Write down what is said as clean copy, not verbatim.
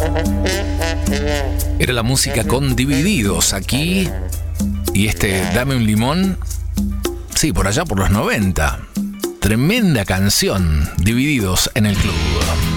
Era la música con Divididos aquí. Y Dame un limón, sí, por allá por los 90. Tremenda canción, Divididos en el club.